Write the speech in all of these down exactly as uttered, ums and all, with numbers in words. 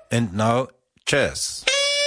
And now, Jazz.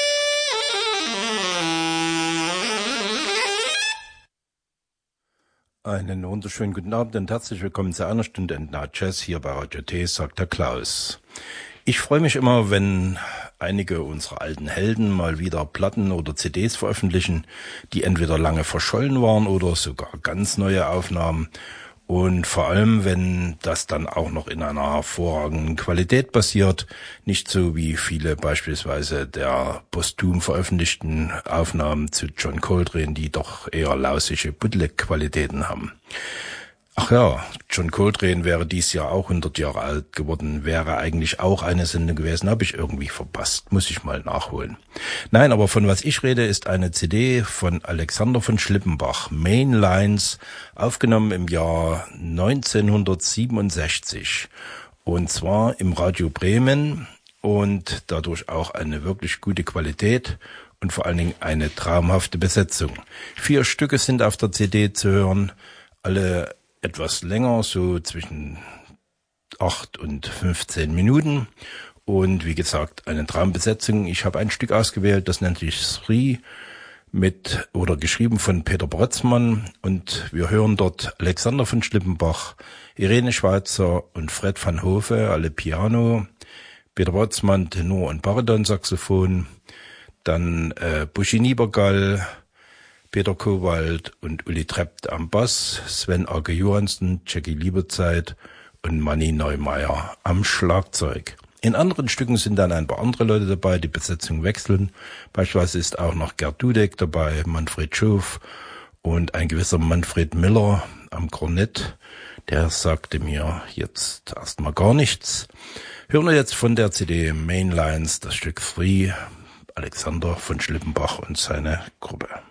Einen wunderschönen guten Abend und herzlich willkommen zu einer Stunde And Now Jazz hier bei Radio T, sagt der Klaus. Ich freue mich immer, wenn einige unserer alten Helden mal wieder Platten oder C Ds veröffentlichen, die entweder lange verschollen waren oder sogar ganz neue Aufnahmen. Und vor allem, wenn das dann auch noch in einer hervorragenden Qualität passiert, nicht so wie viele beispielsweise der posthum veröffentlichten Aufnahmen zu John Coltrane, die doch eher lausige Bootleg-Qualitäten haben. Ach ja, John Coltrane wäre dies Jahr auch hundert Jahre alt geworden, wäre eigentlich auch eine Sendung gewesen, habe ich irgendwie verpasst, muss ich mal nachholen. Nein, aber von was ich rede, ist eine C D von Alexander von Schlippenbach, Main Lines, aufgenommen im Jahr neunzehnhundertsiebenundsechzig und zwar im Radio Bremen und dadurch auch eine wirklich gute Qualität und vor allen Dingen eine traumhafte Besetzung. Vier Stücke sind auf der C D zu hören, alle etwas länger, so zwischen acht und fünfzehn Minuten. Und wie gesagt, eine Traumbesetzung. Ich habe ein Stück ausgewählt, das nennt sich Sri, mit oder geschrieben von Peter Brötzmann. Und wir hören dort Alexander von Schlippenbach, Irene Schweizer und Fred van Hove, alle Piano, Peter Brötzmann, Tenor und Bariton-Saxophon, dann äh, Buschi Niebergall, Peter Kowald und Uli Trept am Bass, Sven Age Johansen, Jackie Lieberzeit und Manni Neumeier am Schlagzeug. In anderen Stücken sind dann ein paar andere Leute dabei, die Besetzung wechseln. Beispielsweise ist auch noch Gerd Dudek dabei, Manfred Schof und ein gewisser Manfred Miller am Kornett. Der sagte mir jetzt erstmal gar nichts. Hören wir jetzt von der C D Mainlines das Stück Free, Alexander von Schlippenbach und seine Gruppe.